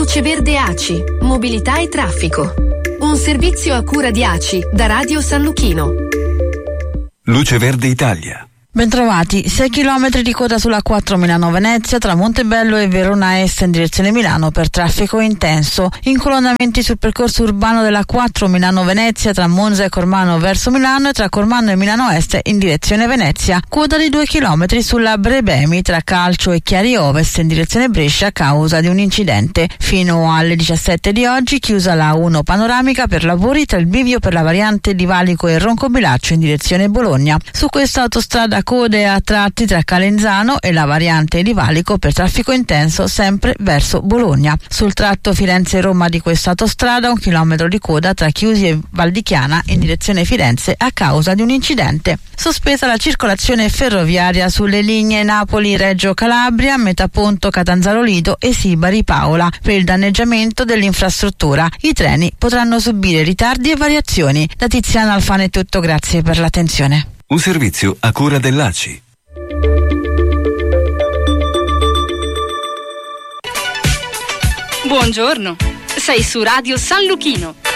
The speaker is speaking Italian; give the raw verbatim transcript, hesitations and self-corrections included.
Luce Verde A C I, mobilità e traffico. Un servizio a cura di A C I da Radio San Luchino. Luce Verde Italia. Bentrovati, sei chilometri di coda sulla quattro Milano-Venezia tra Montebello e Verona Est in direzione Milano per traffico intenso. Incolonnamenti sul percorso urbano della quattro Milano-Venezia tra Monza e Cormano verso Milano e tra Cormano e Milano Est in direzione Venezia. Coda di due chilometri sulla Brebemi tra Calcio e Chiari Ovest in direzione Brescia a causa di un incidente. Fino alle diciassette di oggi chiusa la uno panoramica per lavori tra il bivio per la variante di Valico e Roncobilaccio in direzione Bologna. Su questa autostrada code a tratti tra Calenzano e la variante di Valico per traffico intenso sempre verso Bologna. Sul tratto Firenze-Roma di questa autostrada un chilometro di coda tra Chiusi e Valdichiana in direzione Firenze a causa di un incidente. Sospesa la circolazione ferroviaria sulle linee Napoli-Reggio Calabria, Metaponto Catanzaro Lido e Sibari Paola per il danneggiamento dell'infrastruttura. I treni potranno subire ritardi e variazioni. Da Tiziana Alfano è tutto, grazie per l'attenzione. Un servizio a cura dell'A C I. Buongiorno, sei su Radio San Luchino.